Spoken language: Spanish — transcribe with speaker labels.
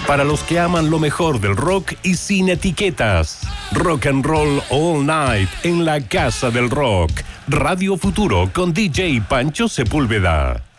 Speaker 1: Para los que aman lo mejor del rock y sin etiquetas. Rock and Roll All Night en la Casa del Rock. Radio Futuro con DJ Pancho Sepúlveda.